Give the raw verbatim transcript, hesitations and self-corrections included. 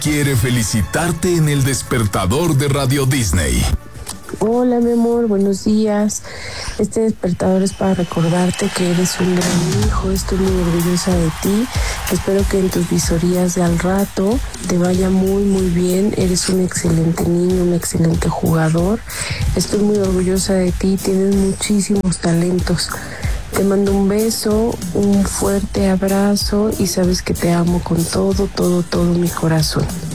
quiere felicitarte en el despertador de Radio Disney. Hola, mi amor, buenos días. Este despertador es para recordarte que eres un gran hijo. Estoy muy orgullosa de ti. Espero que en tus visorías de al rato te vaya muy, muy bien. Eres un excelente niño, un excelente jugador. Estoy muy orgullosa de ti. Tienes muchísimos talentos. Te mando un beso, un fuerte abrazo y sabes que te amo con todo, todo, todo mi corazón.